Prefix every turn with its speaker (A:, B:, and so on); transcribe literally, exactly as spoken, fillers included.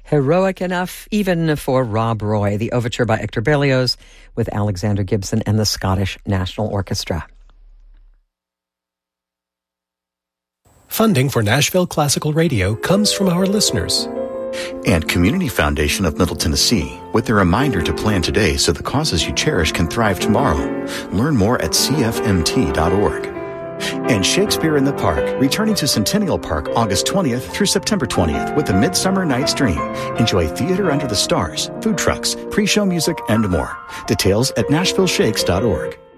A: Heroic enough even for Rob Roy, the overture by Hector Berlioz with Alexander Gibson and the Scottish National Orchestra.
B: Funding for Nashville Classical Radio comes from our listeners.
C: And Community Foundation of Middle Tennessee, with the reminder to plan today so the causes you cherish can thrive tomorrow. Learn more at c f m t dot org. And Shakespeare in the Park, returning to Centennial Park August twentieth through September twentieth with the Midsummer Night's Dream. Enjoy theater under the stars, food trucks, pre-show music, and more. Details at nashville shakes dot org.